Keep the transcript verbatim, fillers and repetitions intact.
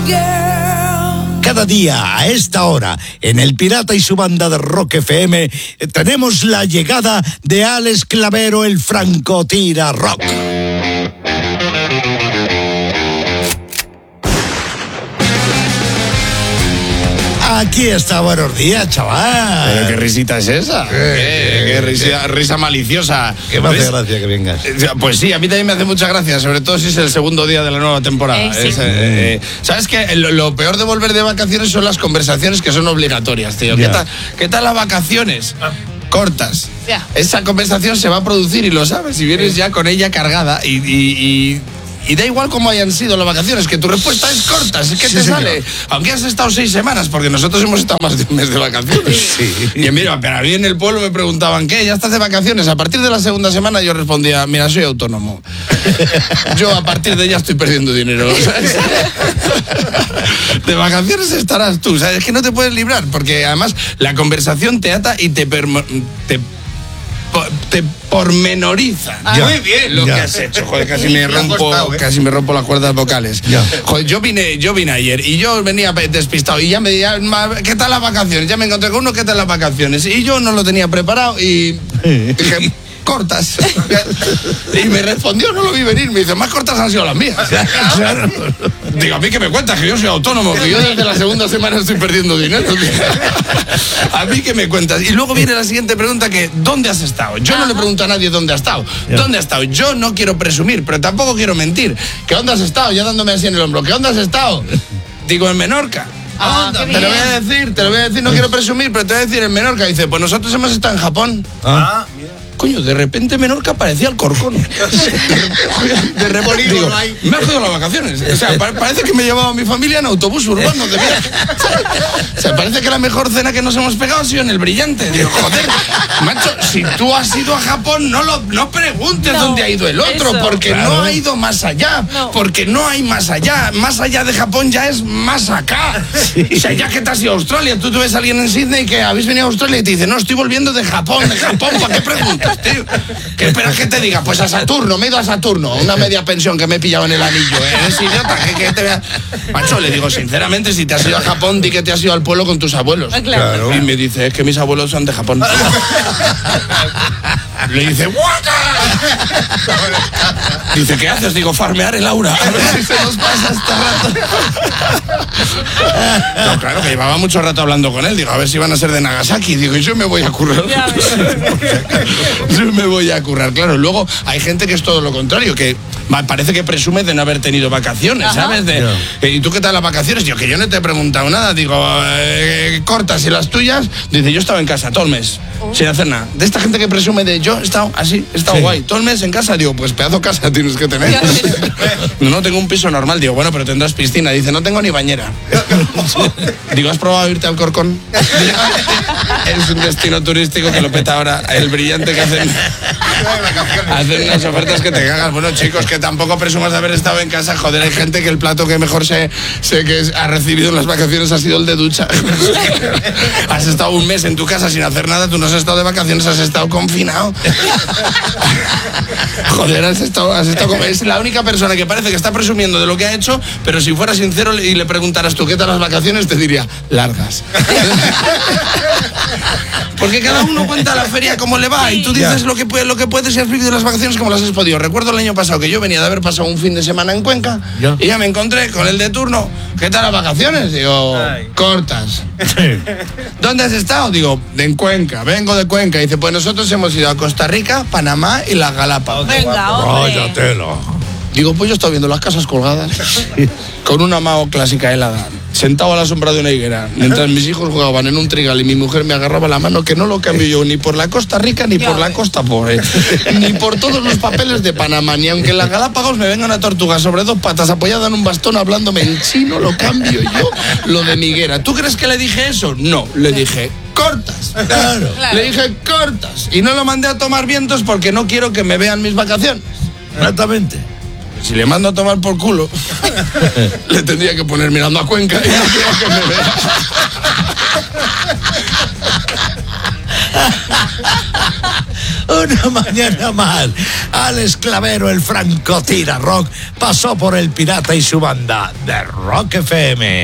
Cada día a esta hora en El Pirata y su banda de Rock F M tenemos la llegada de Alex Clavero, el francotira rock. Aquí está, buenos días, chaval. Pero qué risita es esa. ¿Qué, qué risa, risa maliciosa. Que me hace gracia que vengas. Pues sí, a mí también me hace mucha gracia, sobre todo si es el segundo día de la nueva temporada. Eh, sí. es, eh, eh, ¿Sabes qué? Lo, lo peor de volver de vacaciones son las conversaciones que son obligatorias, tío. ¿Qué, Ya. tal, ¿Qué tal las vacaciones? Cortas. Ya. Esa conversación se va a producir y lo sabes, y vienes ya con ella cargada y... y, y Y da igual cómo hayan sido las vacaciones, que tu respuesta es corta, es que Sí, te señor. sale. Aunque has estado seis semanas, porque nosotros hemos estado más de un mes de vacaciones. Sí. Y mira, pero a mí en el pueblo me preguntaban, ¿qué? ¿Ya estás de vacaciones? A partir de la segunda semana yo respondía, mira, soy autónomo. Yo a partir de ya estoy perdiendo dinero, ¿sabes? De vacaciones estarás tú, ¿sabes? Es que no te puedes librar, porque además la conversación te ata y te... permo- te te pormenoriza. Ah, Ya. Muy bien lo Ya. que has hecho. Joder, casi me Me ha rompo, costado, ¿eh? casi me rompo las cuerdas vocales. Ya. Joder, yo vine, yo vine ayer y yo venía despistado y ya me ya, ¿qué tal las vacaciones? Ya me encontré con uno, ¿qué tal las vacaciones? Y yo no lo tenía preparado y dije, cortas. Y me respondió, no lo vi venir, me dice, más cortas han sido las mías. Claro. Digo, a mí que me cuentas que yo soy autónomo, que yo desde la segunda semana estoy perdiendo dinero. Tío. A mí que me cuentas. Y luego viene la siguiente pregunta que, ¿dónde has estado? Yo no le pregunto a nadie dónde ha estado. Ya. ¿Dónde has estado? Yo no quiero presumir, pero tampoco quiero mentir. ¿Qué dónde has estado? Ya dándome así en el hombro. ¿Qué dónde has estado? Digo, en Menorca. Ah, qué Te lo voy a bien. decir, te lo voy a decir, no quiero presumir, pero te voy a decir en Menorca. Dice, pues nosotros hemos estado en Japón. Ah. Coño, de repente Menorca parecía el Corcón. De repente digo, me ha jodido las vacaciones. O sea, pa- parece que me he llevado a mi familia en autobús urbano de viaje. O sea, parece que la mejor cena que nos hemos pegado ha sido en el Brillante. Digo, joder, macho, si tú has ido a Japón, no lo no preguntes No, dónde ha ido el otro, eso. porque Claro. no ha ido más allá. No. Porque no hay más allá. Más allá de Japón ya es más acá. O sea, ya que te has ido a Australia, tú te ves a alguien en Sydney que habéis venido a Australia y te dice, no, estoy volviendo de Japón, de Japón, ¿para qué preguntas, tío? ¿Qué esperas que te diga? Pues a Saturno, me he ido a Saturno, una media pensión que me he pillado en el anillo, ¿eh? Eres idiota, que, que te vea... Macho, le digo, sinceramente, si te has ido a Japón, di que te has ido al pueblo con tus abuelos. Ah, claro. Y me dice, es que mis abuelos son de Japón. Le dice, ¡guaca! Dice, ¿qué haces? Digo, farmear el aura. A ver si se nos pasa este rato. No, claro, que llevaba mucho rato hablando con él. Digo, a ver si van a ser de Nagasaki. Digo, yo me voy a currar. Ya ves. Yo me voy a currar, claro. Luego hay gente que es todo lo contrario, que va, parece que presume de no haber tenido vacaciones, Ajá. ¿sabes? De, Ya. ¿y tú qué tal las vacaciones? Digo, que yo no te he preguntado nada. Digo, eh, cortas y las tuyas. Dice, yo estaba en casa todo el mes, sin hacer nada. De esta gente que presume de yo he estado así, he estado Sí. guay. Todo el mes en casa, digo, pues pedazo casa tienes que tener. Ya ves. No, no tengo un piso normal. Digo, bueno, pero tendrás piscina. Dice, no tengo ni bañera. Digo, ¿has probado irte al Corcón? Es un destino turístico que lo peta ahora. El Brillante que hacen, hacen unas ofertas que te cagas. Bueno, chicos, que tampoco presumas de haber estado en casa. Joder, hay gente que el plato que mejor se, se que es- ha recibido en las vacaciones ha sido el de ducha. Has estado un mes en tu casa sin hacer nada. Tú no has estado de vacaciones, has estado confinado. Joder, has estado, has estado como- es la única persona que parece que está presumiendo de lo que ha hecho, pero si fuera sincero y le preguntaras tú qué tal las vacaciones, te diría, largas. Porque cada uno cuenta la feria como le va y tú dices Ya. lo que, puede- lo que puedes y has vivido las vacaciones como las has podido. Recuerdo el año pasado que yo venía de haber pasado un fin de semana en Cuenca Ya. y ya me encontré con el de turno. ¿Qué tal las vacaciones? Digo, cortas. ¿Dónde has estado? Digo, en Cuenca, vengo de Cuenca. Dice, pues nosotros hemos ido a Costa Rica, Panamá y las Galápagos. Venga, hombre. Vaya tela. Digo, pues yo estaba viendo las casas colgadas con una mao clásica helada, sentado a la sombra de una higuera, mientras mis hijos jugaban en un trigal y mi mujer me agarraba la mano, que no lo cambio yo ni por la Costa Rica ni por la Costa Pobre, ni por todos los papeles de Panamá, ni aunque en las Galápagos me venga una tortuga sobre dos patas apoyada en un bastón hablándome en chino, lo cambio yo, lo de mi higuera. ¿Tú crees que le dije eso? No, le dije, cortas. Claro. Claro. Le dije, cortas. Y no lo mandé a tomar vientos porque no quiero que me vean mis vacaciones. Exactamente. Si le mando a tomar por culo, le tendría que poner mirando a Cuenca y no quiero que me vea. Una mañana más, Alex Clavero, el francotira rock, pasó por el pirata y su banda de Rock F M.